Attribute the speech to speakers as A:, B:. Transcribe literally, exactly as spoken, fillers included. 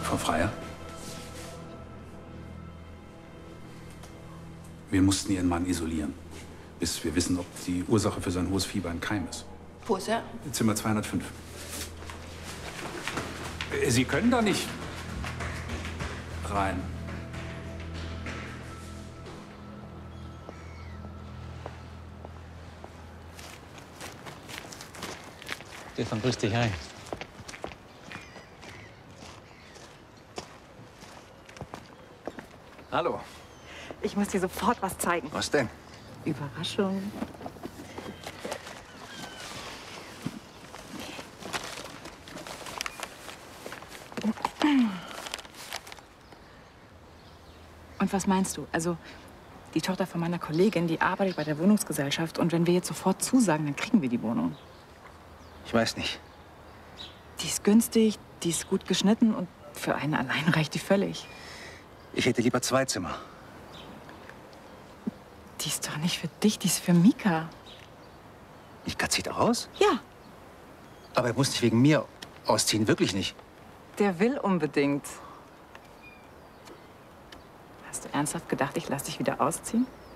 A: Frau Freier? Wir mussten Ihren Mann isolieren, bis wir wissen, ob die Ursache für sein hohes Fieber ein Keim ist.
B: Wo ist er?
A: Zimmer zweihundertfünf. Sie können da nicht rein.
C: Stefan, grüß dich, hi.
D: Hallo.
E: Ich muss dir sofort was zeigen.
D: Was denn?
E: Überraschung. Und was meinst du? Also, die Tochter von meiner Kollegin, die arbeitet bei der Wohnungsgesellschaft. Und wenn wir jetzt sofort zusagen, dann kriegen wir die Wohnung.
D: Ich weiß nicht.
E: Die ist günstig, die ist gut geschnitten und für einen allein reicht die völlig.
D: Ich hätte lieber zwei Zimmer.
E: Die ist doch nicht für dich, die ist für Mika.
D: Mika zieht aus?
E: Ja.
D: Aber er muss nicht wegen mir ausziehen, wirklich nicht.
E: Der will unbedingt. Hast du ernsthaft gedacht, ich lass dich wieder ausziehen?